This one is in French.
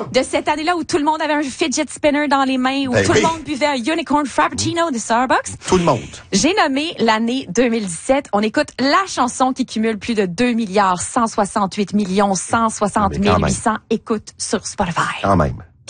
de cette année-là où tout le monde avait un fidget spinner dans les mains, où tout le monde buvait un unicorn frappuccino de Starbucks. Tout le monde. J'ai nommé l'année 2017. On écoute la chanson qui cumule plus de 2 168 160 800 écoutes sur Spotify. Quand même.